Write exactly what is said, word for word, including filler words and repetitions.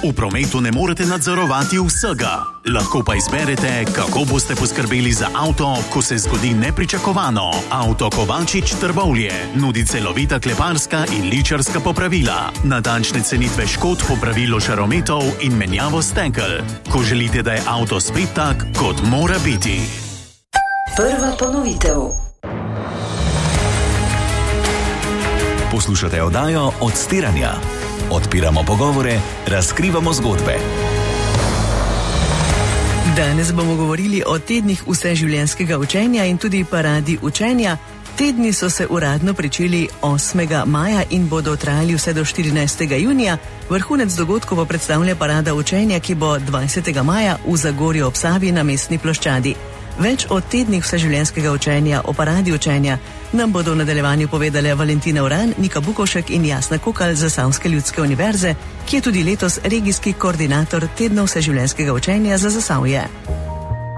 V prometu ne morete nadzorovati vsega. Lahko pa izberete, kako boste poskrbeli za avto, ko se zgodi nepričakovano. Avto Kovačič Trbovlje nudi celovita kleparska in ličarska popravila, natančne cenitve škod, popravilo šarometov in menjavo stekel. Ko želite, da je avto spet tak, kot mora biti. Prva ponovitev. Poslušate oddajo Odstiranja. Odpiramo pogovore, razkrivamo zgodbe. Danes bomo govorili o tednih vseživljenjskega učenja in tudi paradi učenja. Tedni so se uradno pričeli osmega maja in bodo trajali vse do štirinajstega junija. Vrhunec dogodkov pa predstavlja parada učenja, ki bo dvajsetega maja v Zagorju ob Savi na mestni ploščadi. Več o tednih vseživljenjskega učenja, o paradi učenja nam bodo v nadaljevanju povedale Valentina Uran, Nika Bukovšek in Jasna Kokalj z Zasavske ljudske univerze, ki je tudi letos regijski koordinator tedna vseživljenjskega učenja za Zasavje.